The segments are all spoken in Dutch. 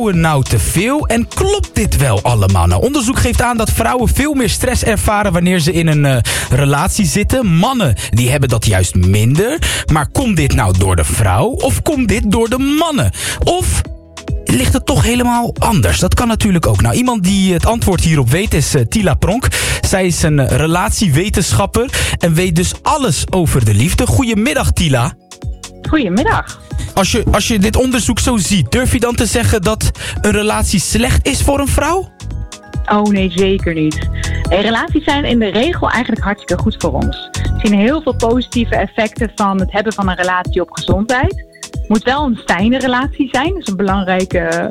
nou te veel en klopt dit wel allemaal? Nou, onderzoek geeft aan dat vrouwen veel meer stress ervaren wanneer ze in een relatie zitten. Mannen, die hebben dat juist minder. Maar komt dit nou door de vrouw of komt dit door de mannen? Of ligt het toch helemaal anders? Dat kan natuurlijk ook. Nou, iemand die het antwoord hierop weet is Tila Pronk. Zij is een relatiewetenschapper en weet dus alles over de liefde. Goedemiddag, Tila. Goedemiddag. Als je dit onderzoek zo ziet, durf je dan te zeggen dat een relatie slecht is voor een vrouw? Oh nee, zeker niet. Relaties zijn in de regel eigenlijk hartstikke goed voor ons. We zien heel veel positieve effecten van het hebben van een relatie op gezondheid. Het moet wel een fijne relatie zijn, dat is een belangrijke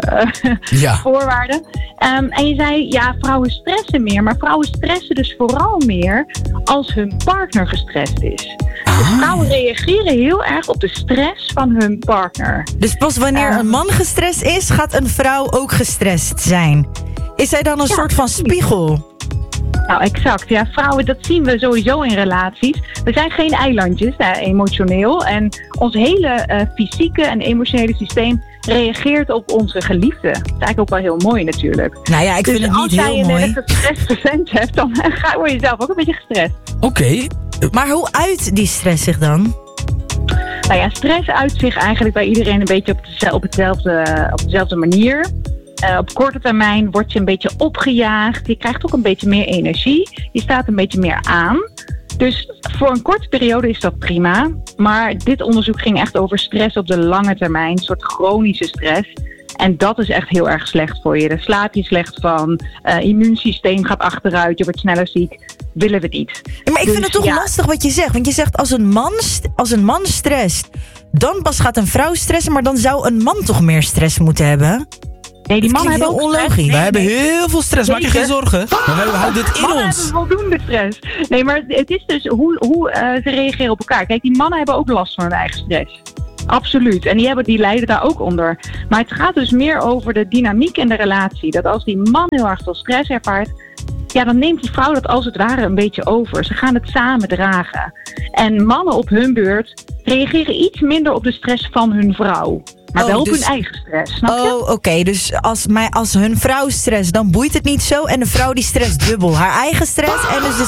voorwaarde. En je zei, ja, vrouwen stressen meer, maar vrouwen stressen dus vooral meer als hun partner gestrest is. Dus vrouwen reageren heel erg op de stress van hun partner. Dus pas wanneer een man gestrest is, gaat een vrouw ook gestrest zijn. Is zij dan een soort van spiegel? Nou, exact. Ja, vrouwen, dat zien we sowieso in relaties. We zijn geen eilandjes, emotioneel. En ons hele fysieke en emotionele systeem reageert op onze geliefde. Dat is eigenlijk ook wel heel mooi natuurlijk. Nou ja, ik vind het niet heel mooi. Als jij een gestrest hebt, dan word je zelf ook een beetje gestrest. Oké. Maar hoe uit die stress zich dan? Nou ja, stress uit zich eigenlijk bij iedereen een beetje op dezelfde manier. Op korte termijn word je een beetje opgejaagd. Je krijgt ook een beetje meer energie. Je staat een beetje meer aan. Dus voor een korte periode is dat prima. Maar dit onderzoek ging echt over stress op de lange termijn. Een soort chronische stress. En dat is echt heel erg slecht voor je. Daar slaap je slecht van. Immuunsysteem gaat achteruit. Je wordt sneller ziek. Willen we niet. Maar ik vind het toch lastig wat je zegt. Want je zegt als een man stresst, dan pas gaat een vrouw stressen. Maar dan zou een man toch meer stress moeten hebben? Nee, die mannen hebben ook onlogisch. Wij hebben heel veel stress, maak je geen zorgen. We houden dit in mannen ons. hebben voldoende stress. Nee, maar het is dus hoe ze reageren op elkaar. Kijk, die mannen hebben ook last van hun eigen stress. Absoluut. En die lijden daar ook onder. Maar het gaat dus meer over de dynamiek in de relatie. Dat als die man heel erg veel stress ervaart, ja, dan neemt die vrouw dat als het ware een beetje over. Ze gaan het samen dragen. En mannen op hun beurt reageren iets minder op de stress van hun vrouw. Maar wel op hun eigen stress, snap je? Oh, oké. Dus als hun vrouw stress, dan boeit het niet zo. En de vrouw die stress dubbel. Haar eigen stress en dus de